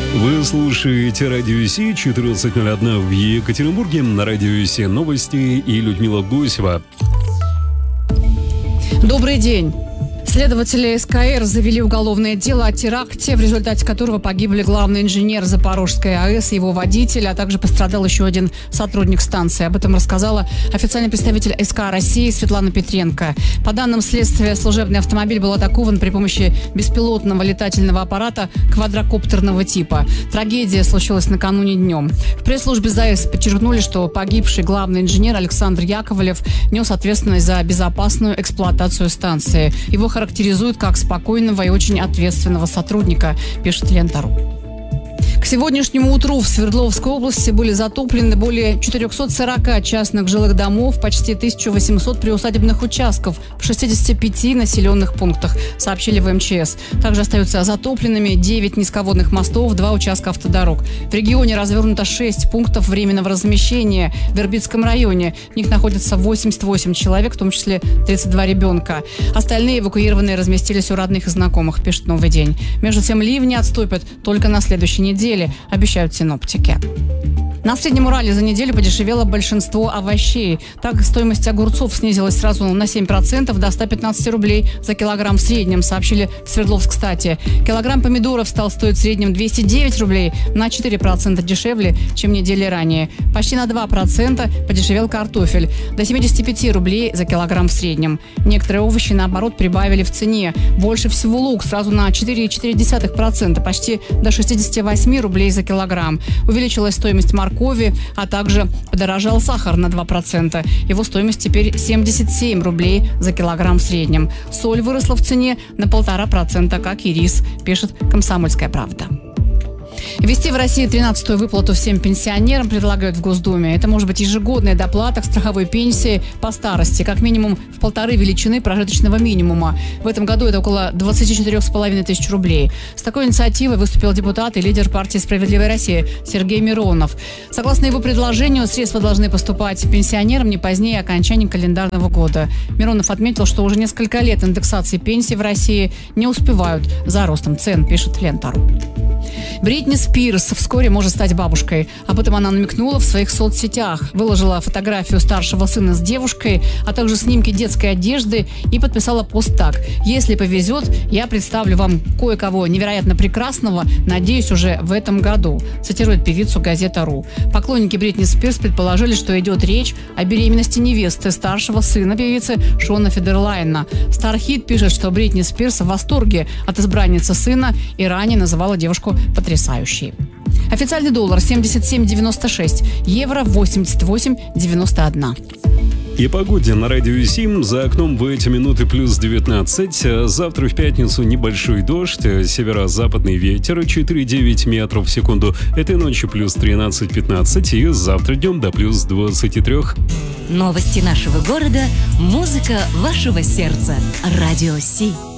Вы слушаете Радио Си, 14:01 в Екатеринбурге. На Радио Си новости и Людмила Гусева. Добрый день. Следователи СКР завели уголовное дело о теракте, в результате которого погибли главный инженер Запорожской АЭС и его водитель, а также пострадал еще один сотрудник станции. Об этом рассказала официальный представитель СК России Светлана Петренко. По данным следствия, служебный автомобиль был атакован при помощи беспилотного летательного аппарата квадрокоптерного типа. Трагедия случилась накануне днем. В пресс-службе ЗАЭС подчеркнули, что погибший главный инженер Александр Яковлев нес ответственность за безопасную эксплуатацию станции. Его характеризуют как спокойного и очень ответственного сотрудника, пишет Лента.ру. К сегодняшнему утру в Свердловской области были затоплены более 440 частных жилых домов, почти 1800 приусадебных участков в 65 населенных пунктах, сообщили в МЧС. Также остаются затопленными 9 низководных мостов, 2 участка автодорог. В регионе развернуто 6 пунктов временного размещения в Ирбитском районе. В них находится 88 человек, в том числе 32 ребенка. Остальные эвакуированные разместились у родных и знакомых, пишет «Новый день». Между тем, ливни отступят только на следующей неделе, обещают синоптики. На Среднем Урале за неделю подешевело большинство овощей. Так, стоимость огурцов снизилась сразу на 7% до 115 рублей за килограмм в среднем, сообщили в Свердловск-Стате. Килограмм помидоров стал стоить в среднем 209 рублей, на 4% дешевле, чем недели ранее. Почти на 2% подешевел картофель, до 75 рублей за килограмм в среднем. Некоторые овощи, наоборот, прибавили в цене. Больше всего лук сразу на 4,4%, почти до 68 рублей за килограмм. Увеличилась стоимость моркови, а также подорожал сахар на 2%. Его стоимость теперь 77 рублей за килограмм в среднем. Соль выросла в цене на 1,5%, как и рис, пишет «Комсомольская правда». Ввести в России 13-ю выплату всем пенсионерам предлагают в Госдуме. Это может быть ежегодная доплата к страховой пенсии по старости, как минимум в 1,5 величины прожиточного минимума. В этом году это около 24,5 тысяч рублей. С такой инициативой выступил депутат и лидер партии «Справедливая Россия» Сергей Миронов. Согласно его предложению, средства должны поступать пенсионерам не позднее окончания календарного года. Миронов отметил, что уже несколько лет индексации пенсий в России не успевают за ростом цен, пишет Лента.ру. Бритни Спирс вскоре может стать бабушкой. Об этом она намекнула в своих соцсетях. Выложила фотографию старшего сына с девушкой, а также снимки детской одежды и подписала пост так: «Если повезет, я представлю вам кое-кого невероятно прекрасного, надеюсь, уже в этом году», цитирует певицу Газета.ру. Поклонники Бритни Спирс предположили, что идет речь о беременности невесты старшего сына певицы Шона Федерлайна. Стархит пишет, что Бритни Спирс в восторге от избранницы сына и ранее называла девушку потрясающей. Официальный доллар 77,96, евро 88,91. И погоде на Радио Си. За окном в эти минуты плюс 19. Завтра в пятницу небольшой дождь, северо-западный ветер 4,9 метров в секунду. Этой ночью плюс 13-15 и завтра днем до плюс 23. Новости нашего города, музыка вашего сердца. Радио Си.